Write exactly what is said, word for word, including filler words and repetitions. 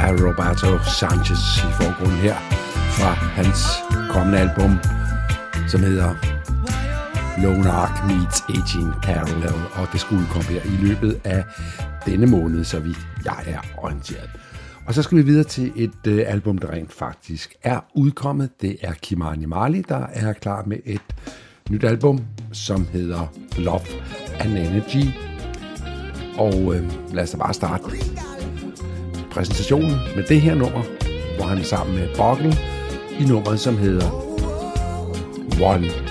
er Roberto Sanchez i forgrunden her fra hans kommende album, som hedder Lone Ark Meets eighteen Parallel, og det skulle komme her i løbet af denne måned, så vidt jeg er orienteret. Og så skal vi videre til et øh, album, der rent faktisk er udkommet. Det er Kimani Marley, der er klar med et nyt album, som hedder Love and Energy. Og øh, lad os da bare starte præsentationen med det her nummer, hvor han er sammen med Bugle i nummeret, som hedder One